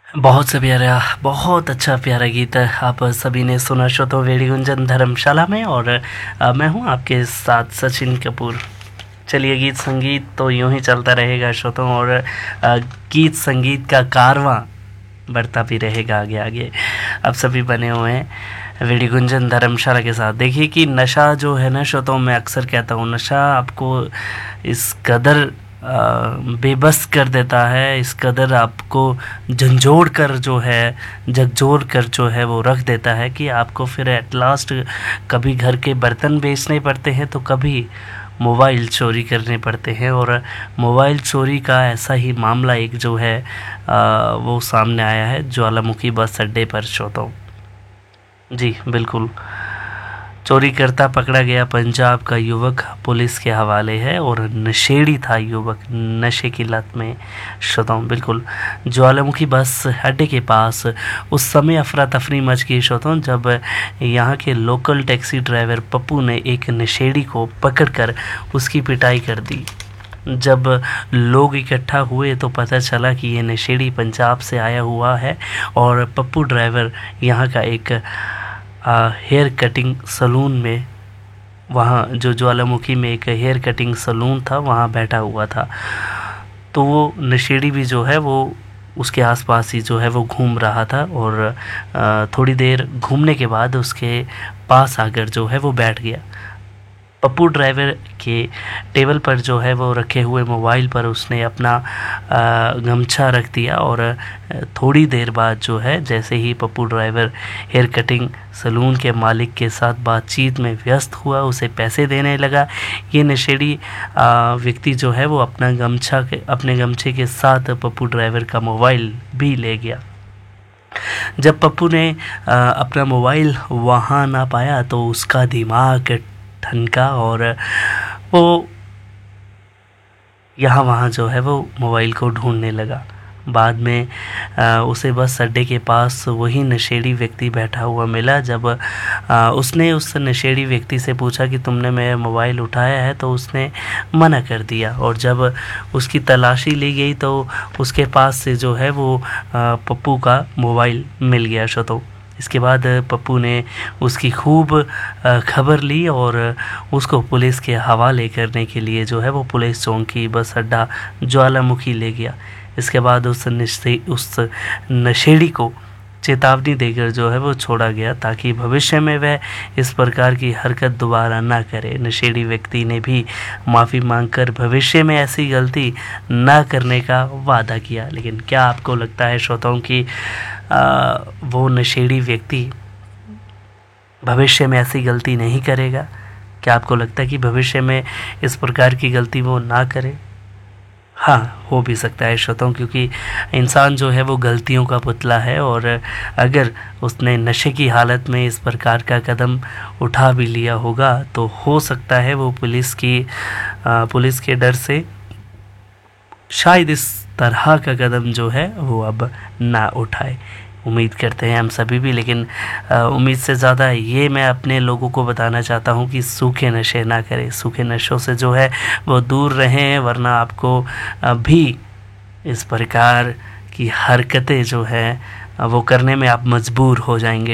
बहुत से प्यारा, बहुत अच्छा प्यारा गीत आप सभी ने सुना श्रोतो वेड़ी गुंजन धर्मशाला में। और मैं हूं आपके साथ सचिन कपूर। चलिए, गीत संगीत तो यूं ही चलता रहेगा श्रोतों, और गीत संगीत का कारवां बढ़ता भी रहेगा आगे आगे। अब सभी बने हुए हैं वेड़ी गुंजन धर्मशाला के साथ। देखिए कि नशा जो है ना श्रोतों, मैं अक्सर कहता हूँ नशा आपको इस कदर बेबस कर देता है, इस कदर आपको झंझोड़ कर जो है, झकझोर कर जो है वो रख देता है कि आपको फिर एट लास्ट कभी घर के बर्तन बेचने पड़ते हैं तो कभी मोबाइल चोरी करने पड़ते हैं। और मोबाइल चोरी का ऐसा ही मामला एक जो है वो सामने आया है ज्वालामुखी बस अड्डे पर श्रोताओं। जी बिल्कुल, चोरी करता पकड़ा गया पंजाब का युवक पुलिस के हवाले है। और नशेड़ी था युवक, नशे की लत में श्रोताओं। बिल्कुल, ज्वालामुखी बस अड्डे के पास उस समय अफरा तफरी मच गई श्रोताओं, जब यहाँ के लोकल टैक्सी ड्राइवर पप्पू ने एक नशेड़ी को पकड़कर उसकी पिटाई कर दी। जब लोग इकट्ठा हुए तो पता चला कि ये नशेड़ी पंजाब से आया हुआ है और पप्पू ड्राइवर यहाँ का एक हेयर कटिंग सलून में, वहाँ जो ज्वालामुखी में एक हेयर कटिंग सलून था वहाँ बैठा हुआ था। तो वो नशेड़ी भी जो है वो उसके आसपास ही जो है वो घूम रहा था। और थोड़ी देर घूमने के बाद उसके पास आकर जो है वो बैठ गया। पप्पू ड्राइवर के टेबल पर जो है वो रखे हुए मोबाइल पर उसने अपना गमछा रख दिया। और थोड़ी देर बाद जो है, जैसे ही Pappu driver hair cutting salon के मालिक के साथ बातचीत में व्यस्त हुआ, उसे पैसे देने लगा, ये नशेड़ी व्यक्ति जो है वो अपने गमछे के साथ पप्पू ड्राइवर का मोबाइल भी ले गया। जब पप्पू ने अपना मोबाइल वहाँ ना पाया तो उसका दिमाग ठनका और वो यहाँ वहाँ जो है वो मोबाइल को ढूंढने लगा। बाद में उसे बस अड्डे के पास वही नशेड़ी व्यक्ति बैठा हुआ मिला। जब उसने उस नशेड़ी व्यक्ति से पूछा कि तुमने मेरा मोबाइल उठाया है, तो उसने मना कर दिया। और जब उसकी तलाशी ली गई तो उसके पास से जो है वो पप्पू का मोबाइल मिल गया श्रोतों। इसके बाद पप्पू ने उसकी खूब खबर ली और उसको पुलिस के हवाले करने के लिए जो है वो पुलिस चौकी बस अड्डा ज्वालामुखी ले गया। इसके बाद उस नशेड़ी को चेतावनी देकर जो है वो छोड़ा गया, ताकि भविष्य में वह इस प्रकार की हरकत दोबारा ना करे। नशेड़ी व्यक्ति ने भी माफ़ी मांगकर भविष्य में ऐसी गलती ना करने का वादा किया। लेकिन क्या आपको लगता है श्रोताओं कि वो नशेड़ी व्यक्ति भविष्य में ऐसी गलती नहीं करेगा? क्या आपको लगता है कि भविष्य में इस प्रकार की गलती वो ना करे? हाँ, हो भी सकता है श्रोताओं, क्योंकि इंसान जो है वो गलतियों का पुतला है। और अगर उसने नशे की हालत में इस प्रकार का कदम उठा भी लिया होगा तो हो सकता है वो पुलिस के डर से शायद इस तरह का कदम जो है वो अब ना उठाए। उम्मीद करते हैं हम सभी भी, लेकिन उम्मीद से ज़्यादा ये मैं अपने लोगों को बताना चाहता हूँ कि सूखे नशे ना करें, सूखे नशों से जो है वो दूर रहें, वरना आपको भी इस प्रकार की हरकतें जो है वो करने में आप मजबूर हो जाएंगे।